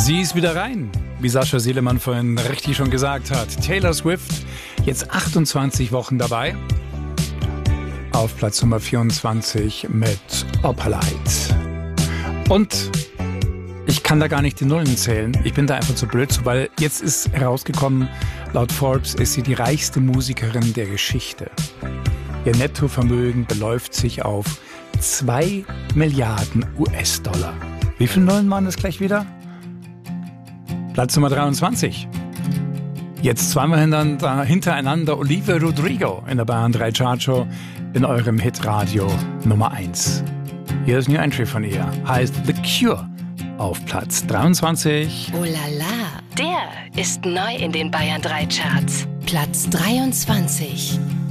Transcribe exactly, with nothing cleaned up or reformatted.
Sie ist wieder rein, wie Sascha Selemann vorhin richtig schon gesagt hat. Taylor Swift, jetzt achtundzwanzig Wochen dabei. Auf Platz Nummer vierundzwanzig mit Opalite. Und ich kann da gar nicht die Nullen zählen. Ich bin da einfach zu blöd zu, weil jetzt ist herausgekommen, laut Forbes ist sie die reichste Musikerin der Geschichte. Ihr Nettovermögen beläuft sich auf zwei Milliarden U S-Dollar. Wie viele Nullen waren das gleich wieder? Platz Nummer dreiundzwanzig. Jetzt zweimal hintereinander Olivia Rodrigo in der Bayern drei Chartshow in eurem Hitradio Nummer eins. Hier ist New Entry von ihr. Heißt The Cure auf Platz dreiundzwanzig. Oh la la, der ist neu in den Bayern drei Charts. Platz dreiundzwanzig.